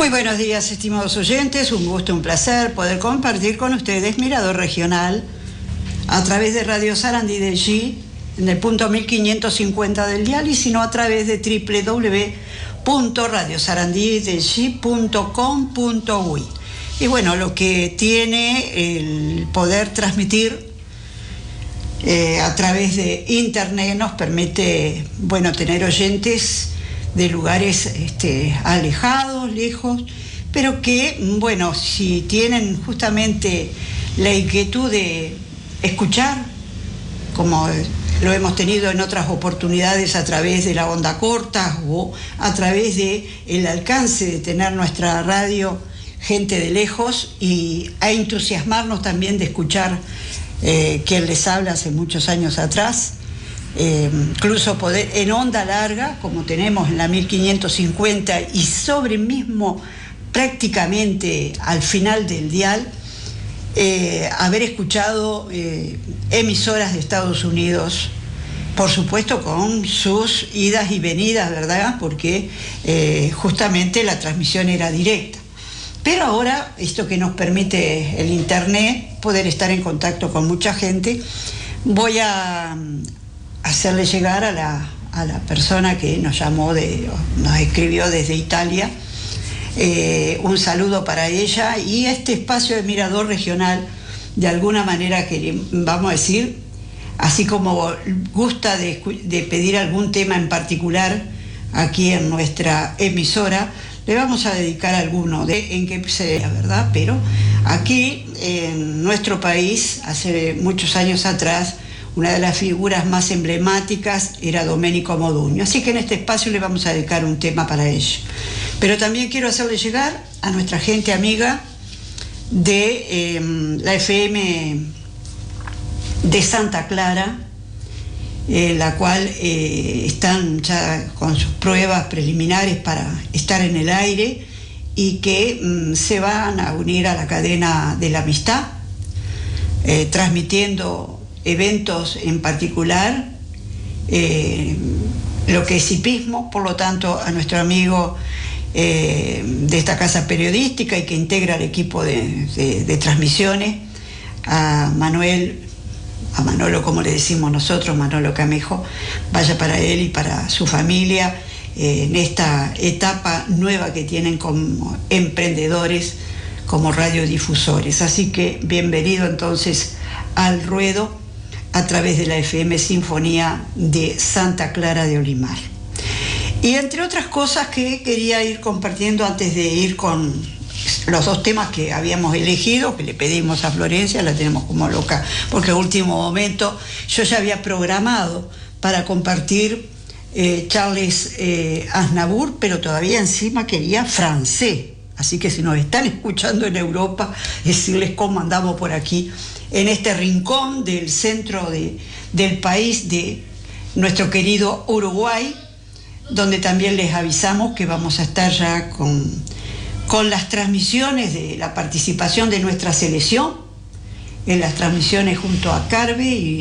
Muy buenos días, estimados oyentes. Un gusto, un placer poder compartir con ustedes Mirador Regional a través de Radio Sarandí de G en el punto 1550 del dial, y sino a través de www.radiosarandideg.com.uy. Y bueno, lo que tiene el poder transmitir a través de internet nos permite, bueno, tener oyentes de lugares alejados, lejos, pero que, bueno, si tienen justamente la inquietud de escuchar, como lo hemos tenido en otras oportunidades a través de la onda corta o a través de el alcance de tener nuestra radio gente de lejos, y a entusiasmarnos también de escuchar quien les habla hace muchos años atrás. Incluso poder en onda larga, como tenemos en la 1550 y sobre mismo prácticamente al final del dial, haber escuchado emisoras de Estados Unidos, por supuesto con sus idas y venidas, ¿verdad? Porque justamente la transmisión era directa. Pero ahora, esto que nos permite el internet, poder estar en contacto con mucha gente, voy a hacerle llegar a la persona que nos llamó, nos escribió desde Italia, un saludo para ella, y este espacio de Mirador Regional, de alguna manera, que vamos a decir, así como gusta de pedir algún tema en particular aquí en nuestra emisora, le vamos a dedicar alguno en que sea, ¿verdad? Pero aquí en nuestro país, hace muchos años atrás, una de las figuras más emblemáticas era Domenico Modugno. Así que en este espacio le vamos a dedicar un tema para ello. Pero también quiero hacerle llegar a nuestra gente amiga de la FM de Santa Clara, la cual están ya con sus pruebas preliminares para estar en el aire, y que se van a unir a la cadena de la amistad, transmitiendo eventos en particular, lo que es hipismo. Por lo tanto, a nuestro amigo de esta casa periodística y que integra el equipo de transmisiones, a Manolo, como le decimos nosotros, Manolo Camejo, vaya para él y para su familia en esta etapa nueva que tienen como emprendedores, como radiodifusores. Así que bienvenido entonces al ruedo a través de la FM Sinfonía de Santa Clara de Olimar. Y entre otras cosas que quería ir compartiendo antes de ir con los dos temas que habíamos elegido, que le pedimos a Florencia, la tenemos como loca, porque a último momento yo ya había programado para compartir Charles Aznavour, pero todavía encima quería francés. Así que si nos están escuchando en Europa, decirles cómo andamos por aquí, en este rincón del centro del país, de nuestro querido Uruguay, donde también les avisamos que vamos a estar ya con las transmisiones de la participación de nuestra selección, en las transmisiones junto a Carve y